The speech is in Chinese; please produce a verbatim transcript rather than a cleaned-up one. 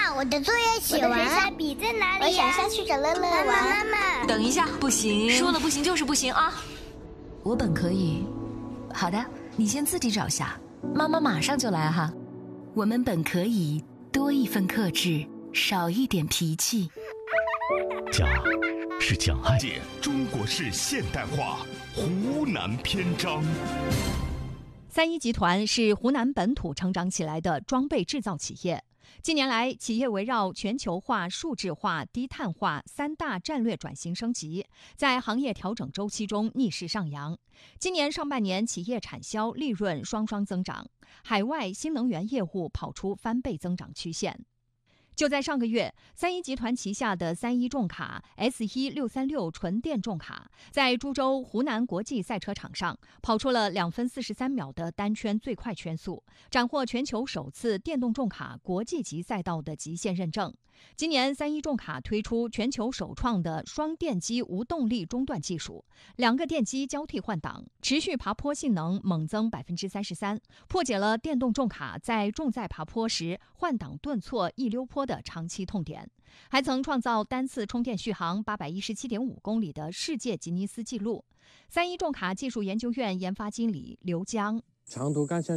妈，我的作业写完了。 我的水彩笔在哪里呀？ 我想下去找乐乐玩。 妈妈，妈妈， 等一下，不行，说了不行就是不行啊！我本可以。好的，你先自己找下，妈妈马上就来哈。我们本可以多一份克制，少一点脾气。 家是讲爱界中国式现代化湖南篇章。 三一集团是湖南本土成长起来的装备制造企业。近年来，企业围绕全球化、数字化、低碳化三大战略转型升级，在行业调整周期中逆势上扬。今年上半年，企业产销、利润双双增长，海外新能源业务跑出翻倍增长曲线。就在上个月，三一集团旗下的三一重卡 S 一六三六纯电重卡在株洲湖南国际赛车场上跑出了两分四十三秒的单圈最快圈速，斩获全球首次电动重卡国际级赛道的极限认证。今年三一重卡推出全球首创的双电机无动力中断技术，两个电机交替换挡，持续爬坡性能猛增 百分之三十三， 破解了电动重卡在重载爬坡时换挡顿挫易溜坡的长期痛点，还曾创造单次充电续航八百一十七点五公里的世界吉尼斯纪录。三一重卡技术研究院研发经理刘江， 长途干线